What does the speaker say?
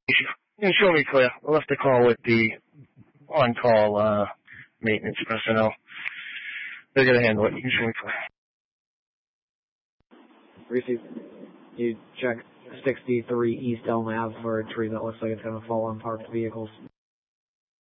You can show me clear. I left a call with the on-call maintenance personnel. They're going to handle it. You can show me clear. Receive. You check 63 East Elm Ave for a tree that looks like it's going to fall on parked vehicles.